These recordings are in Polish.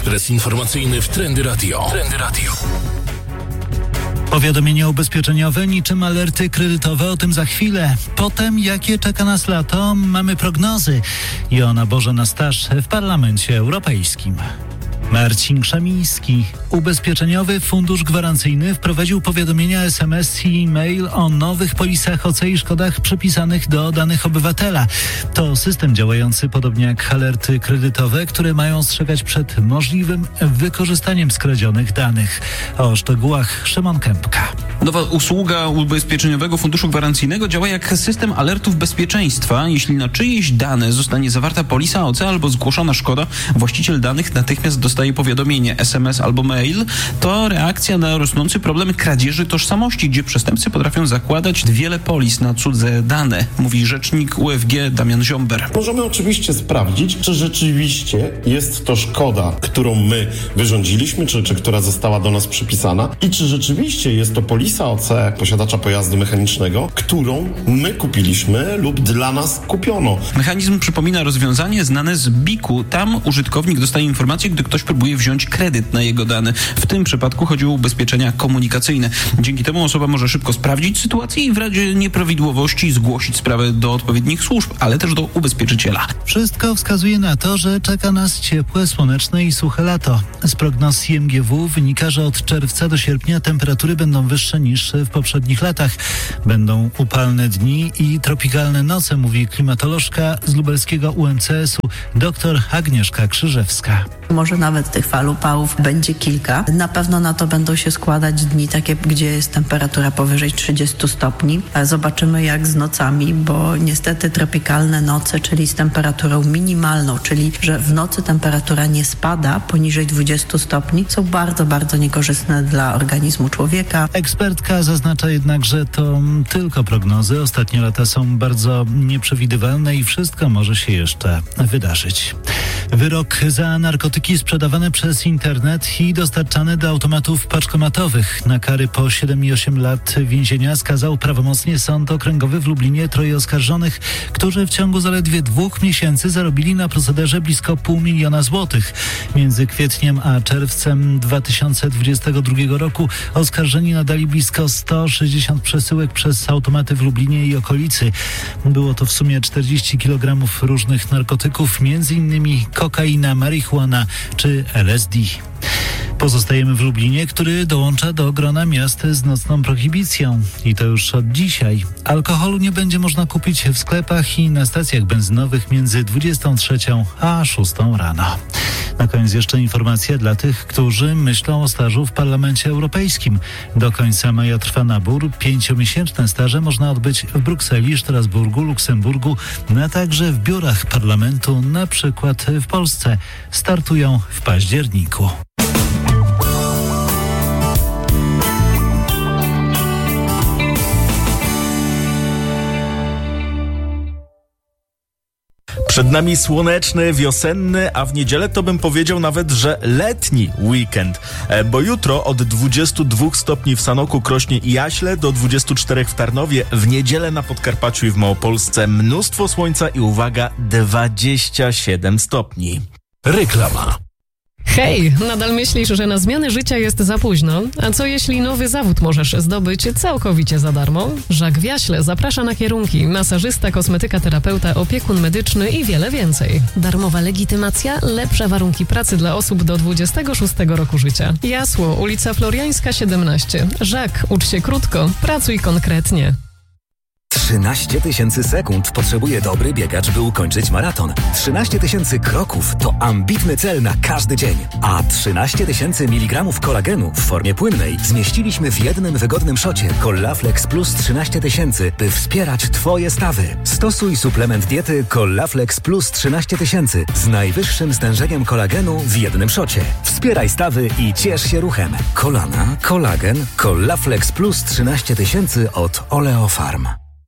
Ekspres informacyjny w Trendy Radio. Trendy Radio. Powiadomienia ubezpieczeniowe niczym alerty kredytowe, o tym za chwilę. Potem, jakie czeka nas lato, mamy prognozy. Joanna Boże na staż w Parlamencie Europejskim. Marcin Krzemiński. Ubezpieczeniowy Fundusz Gwarancyjny wprowadził powiadomienia SMS i e-mail o nowych polisach OC i szkodach przypisanych do danych obywatela. To system działający podobnie jak alerty kredytowe, które mają ostrzegać przed możliwym wykorzystaniem skradzionych danych. O szczegółach Szymon Kępka. Nowa usługa Ubezpieczeniowego Funduszu Gwarancyjnego działa jak system alertów bezpieczeństwa. Jeśli na czyjeś dane zostanie zawarta polisa OC albo zgłoszona szkoda, właściciel danych natychmiast dostaje powiadomienie SMS albo mail. To reakcja na rosnący problem kradzieży tożsamości, gdzie przestępcy potrafią zakładać wiele polis na cudze dane, mówi rzecznik UFG Damian Ziomber. Możemy oczywiście sprawdzić, czy rzeczywiście jest to szkoda, którą my wyrządziliśmy, czy która została do nas przypisana i czy rzeczywiście jest to polisa OC posiadacza pojazdu mechanicznego, którą my kupiliśmy lub dla nas kupiono. Mechanizm przypomina rozwiązanie znane z BIK-u. Tam użytkownik dostaje informację, gdy ktoś próbuje wziąć kredyt na jego dane. W tym przypadku chodzi o ubezpieczenia komunikacyjne. Dzięki temu osoba może szybko sprawdzić sytuację i w razie nieprawidłowości zgłosić sprawę do odpowiednich służb, ale też do ubezpieczyciela. Wszystko wskazuje na to, że czeka nas ciepłe, słoneczne i suche lato. Z prognoz IMGW wynika, że od czerwca do sierpnia temperatury będą wyższe niż w poprzednich latach. Będą upalne dni i tropikalne noce, mówi klimatolożka z lubelskiego UMCS-u dr Agnieszka Krzyżewska. Może nawet tych fal upałów będzie kilka. Na pewno na to będą się składać dni takie, gdzie jest temperatura powyżej 30 stopni. Zobaczymy jak z nocami, bo niestety tropikalne noce, czyli z temperaturą minimalną, czyli że w nocy temperatura nie spada poniżej 20 stopni, są bardzo, bardzo niekorzystne dla organizmu człowieka. Ekspertka zaznacza jednak, że to tylko prognozy. Ostatnie lata są bardzo nieprzewidywalne i wszystko może się jeszcze wydarzyć. Wyrok za narkotyki sprzedawane przez internet i dostarczane do automatów paczkomatowych. Na kary po 7,8 lat więzienia skazał prawomocnie Sąd Okręgowy w Lublinie 3 oskarżonych, którzy w ciągu zaledwie 2 miesięcy zarobili na procederze blisko 500 000 złotych. Między kwietniem a czerwcem 2022 roku oskarżeni nadali blisko 160 przesyłek przez automaty w Lublinie i okolicy. Było to w sumie 40 kg różnych narkotyków, m.in. kokaina, marihuana czy LSD. Pozostajemy w Lublinie, który dołącza do grona miast z nocną prohibicją. I to już od dzisiaj. Alkoholu nie będzie można kupić w sklepach i na stacjach benzynowych między 23 a 6 rano. Na koniec jeszcze informacja dla tych, którzy myślą o stażu w Parlamencie Europejskim. Do końca maja trwa nabór. 5-miesięczne staże można odbyć w Brukseli, Strasburgu, Luksemburgu, a także w biurach parlamentu, na przykład w Polsce. Startują w październiku. Przed nami słoneczny, wiosenny, a w niedzielę to bym powiedział nawet, że letni weekend. Bo jutro od 22 stopni w Sanoku, Krośnie i Jaśle do 24 w Tarnowie, w niedzielę na Podkarpaciu i w Małopolsce mnóstwo słońca i uwaga, 27 stopni. Reklama. Hej, nadal myślisz, że na zmianę życia jest za późno? A co jeśli nowy zawód możesz zdobyć całkowicie za darmo? Jacques w Jaśle zaprasza na kierunki masażysta, kosmetyka, terapeuta, opiekun medyczny i wiele więcej. Darmowa legitymacja, lepsze warunki pracy dla osób do 26 roku życia. Jasło, ulica Floriańska 17. Jacques, ucz się krótko, pracuj konkretnie. 13 000 sekund potrzebuje dobry biegacz, by ukończyć maraton. 13 000 kroków to ambitny cel na każdy dzień. A 13 000 mg kolagenu w formie płynnej zmieściliśmy w jednym wygodnym szocie Collaflex Plus 13 000, by wspierać Twoje stawy. Stosuj suplement diety Collaflex Plus 13 000 z najwyższym stężeniem kolagenu w jednym szocie. Wspieraj stawy i ciesz się ruchem. Kolana, kolagen, Collaflex Plus 13 000 od Oleofarm.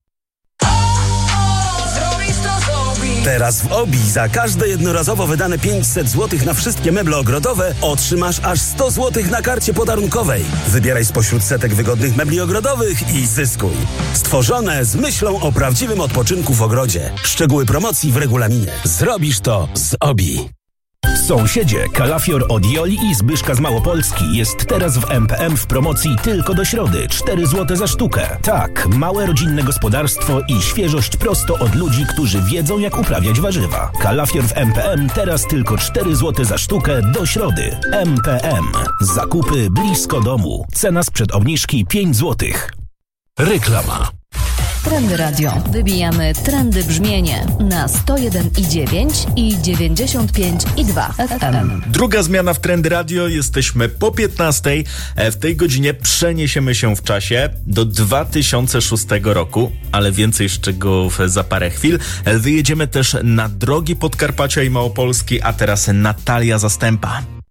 Teraz w OBI za każde jednorazowo wydane 500 zł na wszystkie meble ogrodowe otrzymasz aż 100 zł na karcie podarunkowej. Wybieraj spośród setek wygodnych mebli ogrodowych i zyskuj. Stworzone z myślą o prawdziwym odpoczynku w ogrodzie. Szczegóły promocji w regulaminie. Zrobisz to z OBI. Sąsiedzie, kalafior od Joli i Zbyszka z Małopolski jest teraz w MPM w promocji tylko do środy. 4 zł za sztukę. Tak, małe rodzinne gospodarstwo i świeżość prosto od ludzi, którzy wiedzą, jak uprawiać warzywa. Kalafior w MPM teraz tylko 4 zł za sztukę do środy. MPM. Zakupy blisko domu. Cena sprzed obniżki 5 zł. Reklama. Trendy Radio. Wybijamy trendy brzmienie na 101,9 i 95,2 FM. Druga zmiana w Trendy Radio. Jesteśmy po 15. W tej godzinie przeniesiemy się w czasie do 2006 roku, ale więcej szczegółów za parę chwil. Wyjedziemy też na drogi Podkarpacia i Małopolski, a teraz Natalia Zastępa.